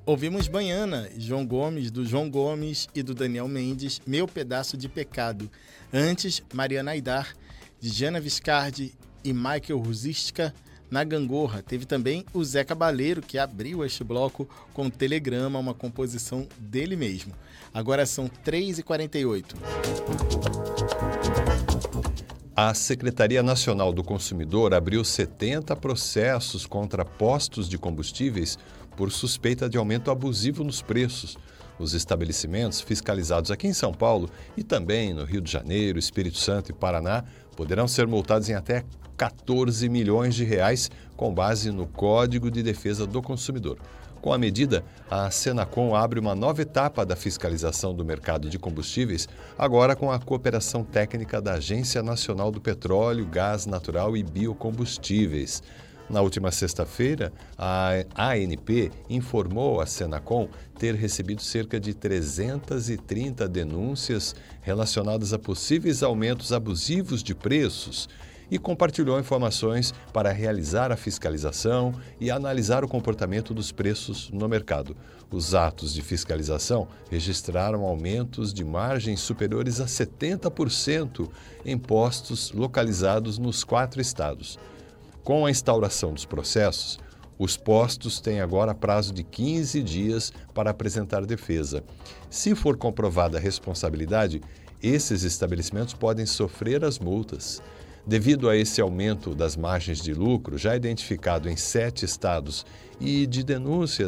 Ouvimos Banhana, João Gomes, do João Gomes e do Daniel Mendes, Meu Pedaço de Pecado. Antes, Mariana Aidar, de Jana Viscardi e Michael Ruzistka, Na Gangorra. Teve também o Zé Cabaleiro, que abriu este bloco com Telegrama, uma composição dele mesmo. Agora são 3h48. A Secretaria Nacional do Consumidor abriu 70 processos contra postos de combustíveis por suspeita de aumento abusivo nos preços. Os estabelecimentos fiscalizados aqui em São Paulo e também no Rio de Janeiro, Espírito Santo e Paraná poderão ser multados em até 14 milhões de reais com base no Código de Defesa do Consumidor. Com a medida, a Senacom abre uma nova etapa da fiscalização do mercado de combustíveis, agora com a cooperação técnica da Agência Nacional do Petróleo, Gás Natural e Biocombustíveis. Na última sexta-feira, a ANP informou à Senacom ter recebido cerca de 330 denúncias relacionadas a possíveis aumentos abusivos de preços e compartilhou informações para realizar a fiscalização e analisar o comportamento dos preços no mercado. Os atos de fiscalização registraram aumentos de margens superiores a 70% em postos localizados nos 4 estados. Com a instauração dos processos, os postos têm agora prazo de 15 dias para apresentar defesa. Se for comprovada a responsabilidade, esses estabelecimentos podem sofrer as multas. Devido a esse aumento das margens de lucro, já identificado em 7 estados, e de denúncias